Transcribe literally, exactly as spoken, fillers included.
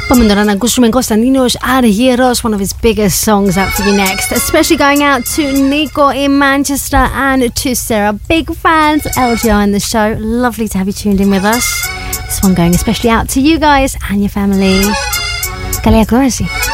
Pamandorana Gushman Constantinos Argyros, one of his biggest songs out for you next. Especially going out to Nico in Manchester and to Sarah. Big fans of L G R in the show. Lovely to have you tuned in with us. This one going especially out to you guys and your family. Kalia Kurasi.